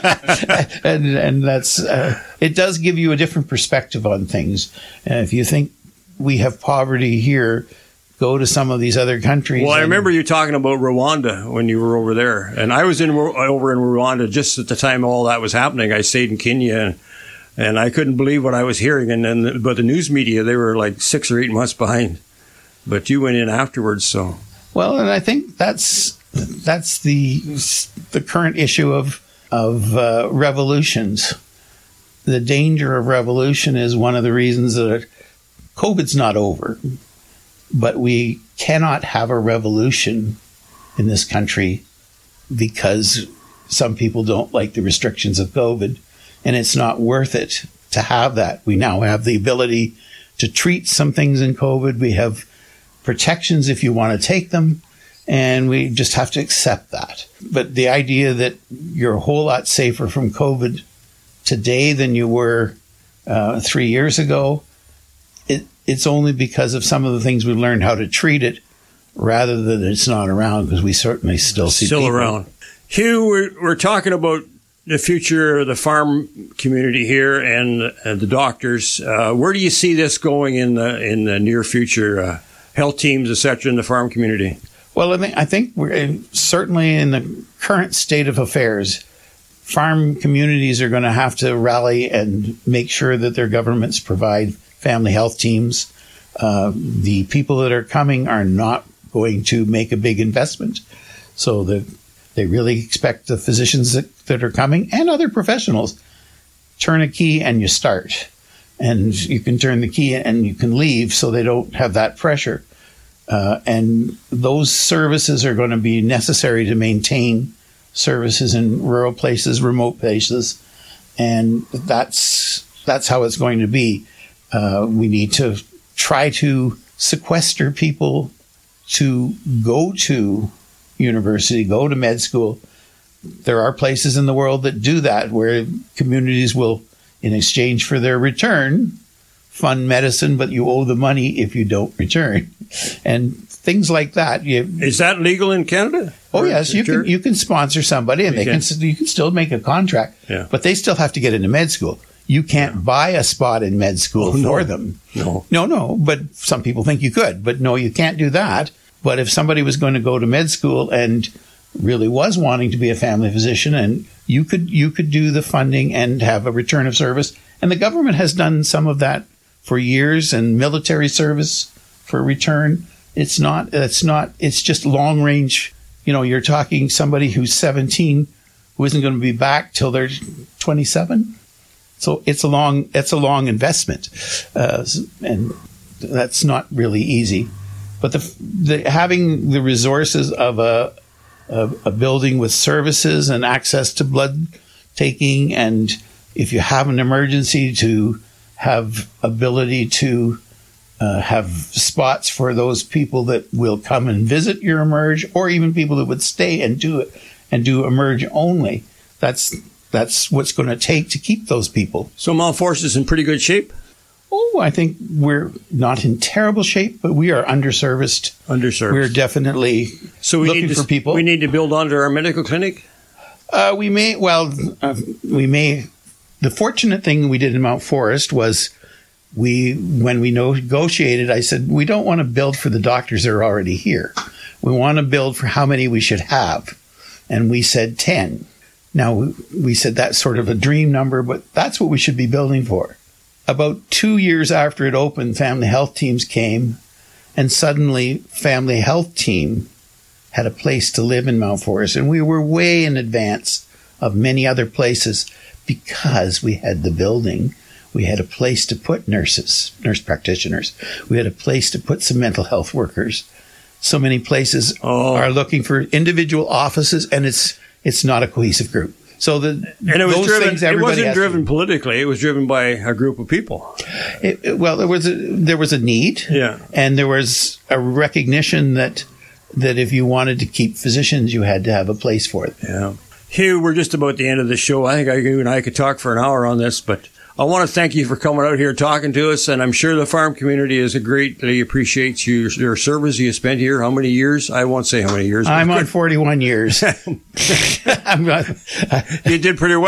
and that's it does give you a different perspective on things. And if you think we have poverty here, go to some of these other countries. Well, I remember you talking about Rwanda when you were over there, and I was over in Rwanda just at the time all that was happening. I stayed in Kenya, and I couldn't believe what I was hearing. And then, but the news media, they were like 6 or 8 months behind. But you went in afterwards, so. Well, and I think that's the current issue of revolutions. The danger of revolution is one of the reasons that COVID's not over, but we cannot have a revolution in this country because some people don't like the restrictions of COVID, and it's not worth it to have that. We now have the ability to treat some things in COVID. We have protections if you want to take them. And we just have to accept that. But the idea that you're a whole lot safer from COVID today than you were 3 years ago, it's only because of some of the things we've learned how to treat it rather than it's not around, because we certainly still see still people around. Hugh, we're talking about the future of the farm community here and the doctors. Where do you see this going in the near future? Health teams, et cetera, in the farm community? Well, I think we're certainly in the current state of affairs, farm communities are going to have to rally and make sure that their governments provide family health teams. The people that are coming are not going to make a big investment, so they really expect the physicians that are coming and other professionals turn a key and you start. And you can turn the key and you can leave, so they don't have that pressure. And those services are going to be necessary to maintain services in rural places, remote places, and that's how it's going to be. We need to try to sequester people to go to university, go to med school. There are places in the world that do that, where communities will, in exchange for their return, fund medicine, but you owe the money if you don't return, and things like that. Is that legal in Canada? Oh yes, you can sponsor somebody, and you can still make a contract, but they still have to get into med school. You can't buy a spot in med school for them. No. But some people think you could, but no, you can't do that. But if somebody was going to go to med school and really was wanting to be a family physician, and you could do the funding and have a return of service, and the government has done some of that for years, and military service for return. It's just long range. You're talking somebody who's 17 who isn't going to be back till they're 27. So it's a long investment, and that's not really easy. But having the resources of a building with services and access to blood taking, and if you have an emergency, to have ability to have spots for those people that will come and visit your emerge, or even people that would stay and do emerge only. That's what's going to take to keep those people. So Mount Forest is in pretty good shape? Oh, I think we're not in terrible shape, but we are underserviced. We're definitely looking for people. We need to build onto our medical clinic? We may. The fortunate thing we did in Mount Forest was when we negotiated, I said, we don't want to build for the doctors that are already here. We want to build for how many we should have. And we said 10. Now, we said that's sort of a dream number, but that's what we should be building for. About 2 years after it opened, family health teams came, and suddenly family health team had a place to live in Mount Forest. And we were way in advance of many other places because we had the building. We had a place to put nurse practitioners. We had a place to put some mental health workers. So many places are looking for individual offices, and it's not a cohesive group. So it wasn't driven politically. It was driven by a group of people. There was a need, and there was a recognition that if you wanted to keep physicians, you had to have a place for it. Yeah. Hugh, we're just about the end of the show. I think you and I could talk for an hour on this, but I want to thank you for coming out here talking to us, and I'm sure the farm community greatly appreciates your service you spent here. How many years? I won't say how many years. I'm on 41 years. You did pretty well.